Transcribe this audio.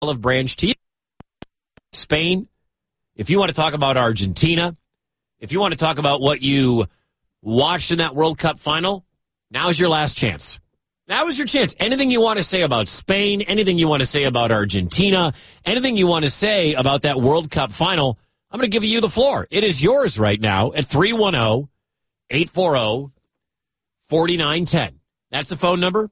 Olive Branch to you. Spain, if you want to talk about Argentina, if you want to talk about what you watched in that World Cup final, now's your last chance. Now is your chance. Anything you want to say about Spain, anything you want to say about Argentina, anything you want to say about that World Cup final, I'm going to give you the floor. It is yours right now at 310-840-4910. That's the phone number.